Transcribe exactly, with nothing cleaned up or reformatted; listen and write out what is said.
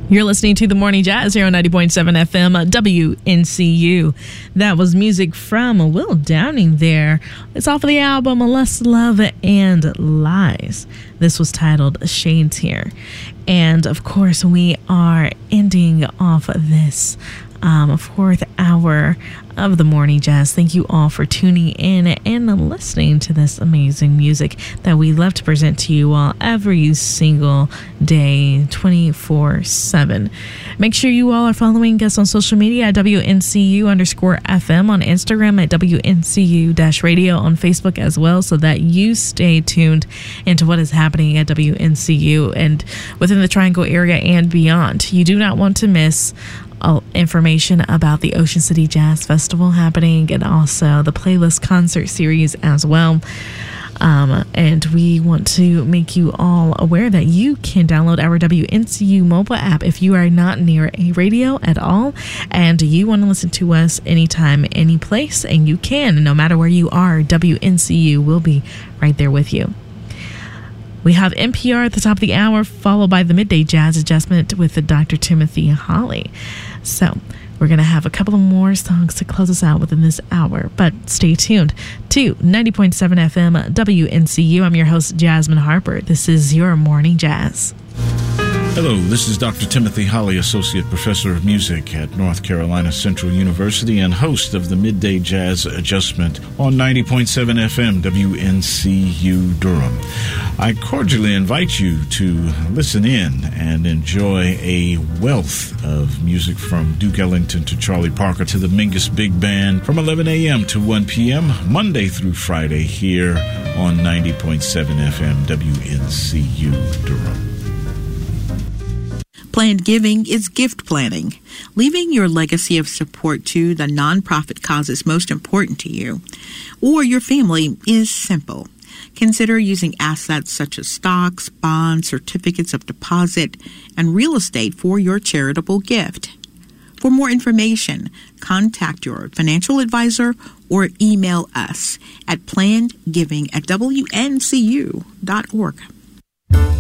You're listening to The Morning Jazz here on ninety point seven F M W N C U. That was music from Will Downing there. It's off of the album Less Love and Lies. This was titled Shades Here. And of course, we are ending off this um, fourth hour of the Morning Jazz. Thank you all for tuning in and listening to this amazing music that we love to present to you all every single day, twenty-four seven. Make sure you all are following us on social media at W N C U underscore F M on Instagram, at W N C U dash radio on Facebook as well, so that you stay tuned into what is happening at W N C U and within the Triangle area and beyond. You do not want to miss Uh, information about the Ocean City Jazz Festival happening, and also the playlist concert series as well. Um, and we want to make you all aware that you can download our W N C U mobile app if you are not near a radio at all and you want to listen to us anytime, any place, and you can. No matter where you are, W N C U will be right there with you. We have N P R at the top of the hour, followed by the Midday Jazz Adjustment with the Doctor Timothy Holly. So we're going to have a couple of more songs to close us out within this hour, but stay tuned to ninety point seven F M W N C U. I'm your host, Jasmine Harper. This is your Morning Jazz. Hello, this is Doctor Timothy Holly, Associate Professor of Music at North Carolina Central University and host of the Midday Jazz Adjustment on ninety point seven F M W N C U Durham. I cordially invite you to listen in and enjoy a wealth of music from Duke Ellington to Charlie Parker to the Mingus Big Band from eleven a.m. to one p.m. Monday through Friday here on ninety point seven F M W N C U Durham. Planned giving is gift planning. Leaving your legacy of support to the nonprofit causes most important to you or your family is simple. Consider using assets such as stocks, bonds, certificates of deposit, and real estate for your charitable gift. For more information, contact your financial advisor or email us at planned giving at W N C U dot org.